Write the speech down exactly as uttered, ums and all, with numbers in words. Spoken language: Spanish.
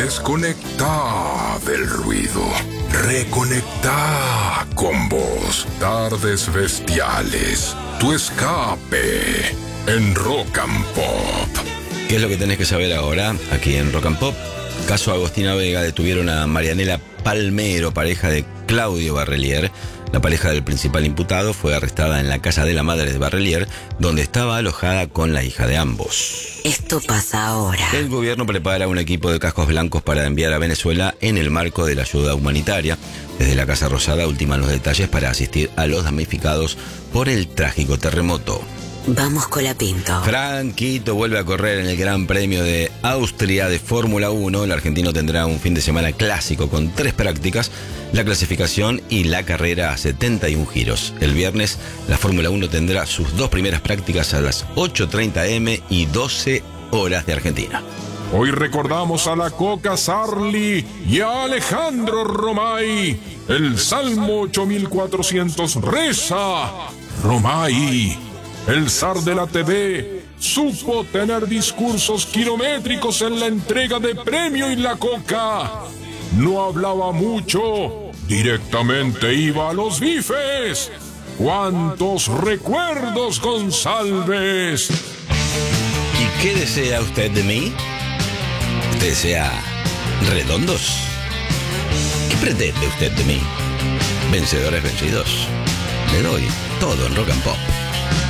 Desconecta del ruido. Reconecta con vos. Tardes bestiales. Tu escape en Rock and Pop. ¿Qué es lo que tenés que saber ahora aquí en Rock and Pop? Caso Agostina Vega, detuvieron a Marianela Palmero, pareja de Claudio Barrelier. La pareja del principal imputado fue arrestada en la casa de la madre de Barrelier, donde estaba alojada con la hija de ambos. Esto pasa ahora. El gobierno prepara un equipo de cascos blancos para enviar a Venezuela en el marco de la ayuda humanitaria. Desde la Casa Rosada ultiman los detalles para asistir a los damnificados por el trágico terremoto. Vamos con la Pinto. Franquito vuelve a correr en el Gran Premio de Austria de Fórmula uno. El argentino tendrá un fin de semana clásico con tres prácticas, la clasificación y la carrera a setenta y un giros. El viernes, la Fórmula uno tendrá sus dos primeras prácticas a las ocho treinta eme y doce horas de Argentina. Hoy recordamos a la Coca Sarli y a Alejandro Romay. El Salmo ocho mil cuatrocientos reza: Romay, el zar de la T V, supo tener discursos kilométricos en la entrega de premio y la coca. No hablaba mucho, directamente iba a los bifes. ¡Cuántos recuerdos, González! ¿Y qué desea usted de mí? ¿Usted desea redondos? ¿Qué pretende usted de mí? Vencedores vencidos. Le doy todo en Rock and Pop.